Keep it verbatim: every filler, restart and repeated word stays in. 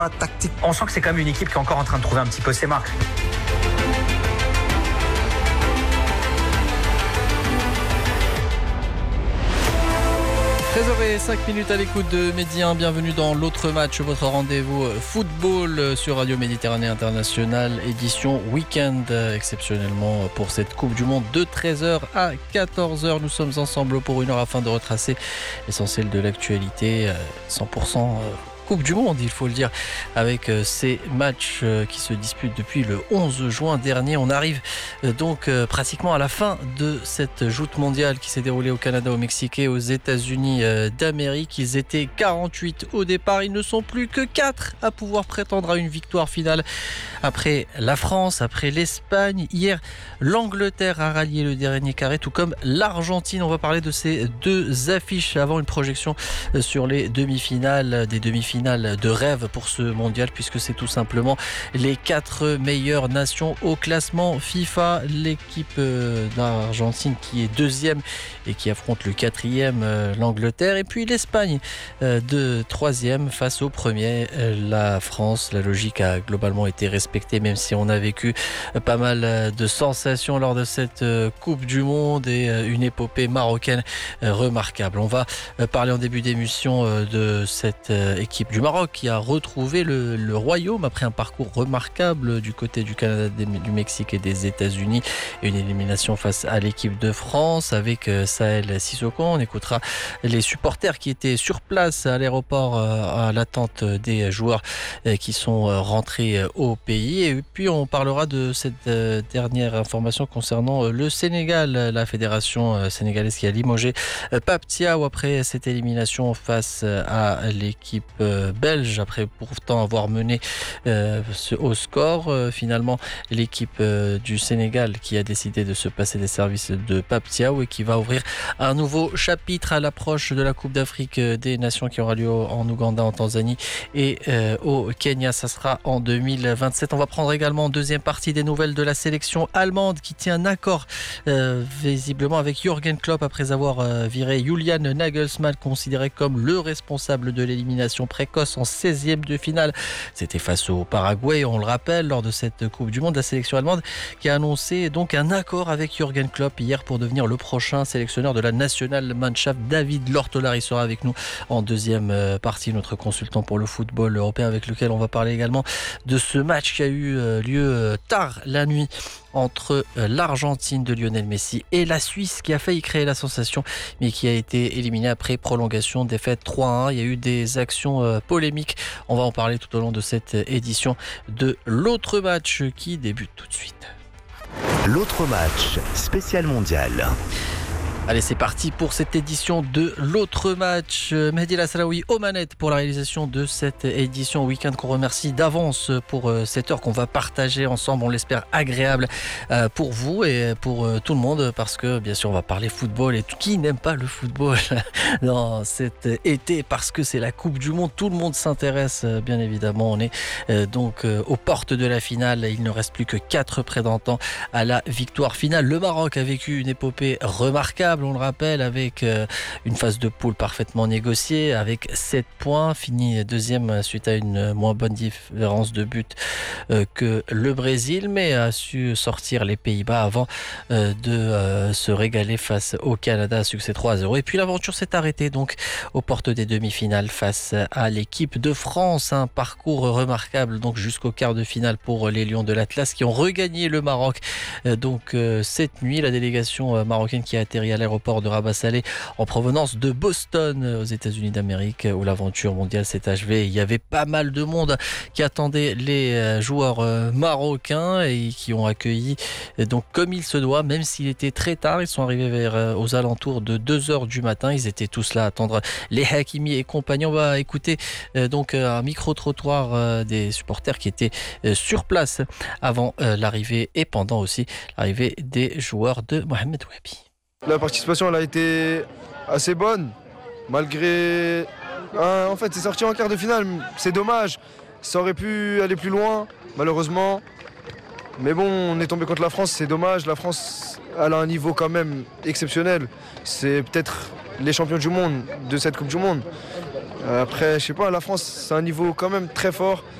tactique. On sent que c'est quand même une équipe qui est encore en train de trouver un petit peu ses marques. treize heures cinq à l'écoute de Medi un, bienvenue dans l'autre match, votre rendez-vous football sur Radio Méditerranée Internationale, édition week-end exceptionnellement pour cette Coupe du Monde de treize heures à quatorze heures. Nous sommes ensemble pour une heure afin de retracer l'essentiel de l'actualité, cent pour cent Coupe du Monde, il faut le dire, avec ces matchs qui se disputent depuis le onze juin dernier. On arrive donc pratiquement à la fin de cette joute mondiale qui s'est déroulée au Canada, au Mexique et aux États-Unis d'Amérique. Ils étaient quarante-huit au départ, ils ne sont plus que quatre à pouvoir prétendre à une victoire finale après la France, après l'Espagne. Hier, l'Angleterre a rallié le dernier carré, tout comme l'Argentine. On va parler de ces deux affiches avant une projection sur les demi-finales, des demi-finales de rêve pour ce mondial, puisque c'est tout simplement les quatre meilleures nations au classement FIFA. L'équipe d'Argentine qui est deuxième et qui affronte le quatrième, l'Angleterre, et puis l'Espagne de troisième face au premier, la France. La logique a globalement été respectée, même si on a vécu pas mal de sensations lors de cette Coupe du Monde et une épopée marocaine remarquable. On va parler en début d'émission de cette équipe du Maroc qui a retrouvé le, le royaume après un parcours remarquable du côté du Canada, du Mexique et des États-Unis. Une élimination face à l'équipe de France avec Saël Sissoko. On écoutera les supporters qui étaient sur place à l'aéroport à l'attente des joueurs qui sont rentrés au pays. Et puis on parlera de cette dernière information concernant le Sénégal, la fédération sénégalaise qui a limogé Pape Thiaw après cette élimination face à l'équipe belge, après pourtant avoir mené euh, au score. Euh, finalement, l'équipe euh, du Sénégal qui a décidé de se passer des services de Pape Thiaw et qui va ouvrir un nouveau chapitre à l'approche de la Coupe d'Afrique des Nations qui aura lieu en Ouganda, en Tanzanie et euh, au Kenya. Ça sera en deux mille vingt-sept. On va prendre également en deuxième partie des nouvelles de la sélection allemande qui tient un accord euh, visiblement avec Jürgen Klopp après avoir euh, viré Julian Nagelsmann, considéré comme le responsable de l'élimination précoce en seizième de finale. C'était face au Paraguay, on le rappelle, lors de cette Coupe du Monde. La sélection allemande qui a annoncé donc un accord avec Jürgen Klopp hier pour devenir le prochain sélectionneur de la Nationalmannschaft. David Lortolari sera avec nous en deuxième partie, notre consultant pour le football européen, avec lequel on va parler également de ce match qui a eu lieu tard la nuit entre l'Argentine de Lionel Messi et la Suisse qui a failli créer la sensation mais qui a été éliminée après prolongation, défaite trois à un. Il y a eu des actions polémiques. On va en parler tout au long de cette édition de l'autre match qui débute tout de suite. L'autre match spécial mondial. Allez, c'est parti pour cette édition de l'autre match. Mehdi Lassalaoui aux manettes pour la réalisation de cette édition week-end qu'on remercie d'avance pour cette heure qu'on va partager ensemble, on l'espère agréable pour vous et pour tout le monde, parce que bien sûr on va parler football, et qui n'aime pas le football dans cet été, parce que c'est la Coupe du Monde, tout le monde s'intéresse bien évidemment. On est donc aux portes de la finale, il ne reste plus que quatre prétendants à la victoire finale. Le Maroc a vécu une épopée remarquable, on le rappelle, avec une phase de poule parfaitement négociée, avec sept points, fini deuxième suite à une moins bonne différence de but que le Brésil, mais a su sortir les Pays-Bas avant de se régaler face au Canada, succès trois à zéro. Et puis l'aventure s'est arrêtée donc aux portes des demi-finales face à l'équipe de France. Un parcours remarquable donc jusqu'au quart de finale pour les Lions de l'Atlas qui ont regagné le Maroc donc cette nuit. La délégation marocaine qui a atterri à l'aéroport de Rabat-Salé en provenance de Boston aux États-Unis d'Amérique, où l'aventure mondiale s'est achevée. Il y avait pas mal de monde qui attendait les joueurs marocains et qui ont accueilli donc comme il se doit, même s'il était très tard. Ils sont arrivés vers aux alentours de deux heures du matin. Ils étaient tous là à attendre les Hakimi et compagnie. On va écouter donc un micro-trottoir des supporters qui étaient sur place avant l'arrivée et pendant aussi l'arrivée des joueurs de Mohamed Wabi. La participation elle a été assez bonne, malgré... Euh, en fait c'est sorti en quart de finale, c'est dommage, ça aurait pu aller plus loin malheureusement. Mais bon, on est tombé contre la France, c'est dommage, la France elle a un niveau quand même exceptionnel. C'est peut-être les champions du monde de cette Coupe du Monde. Après, je sais pas, la France, c'est un niveau quand même très fort.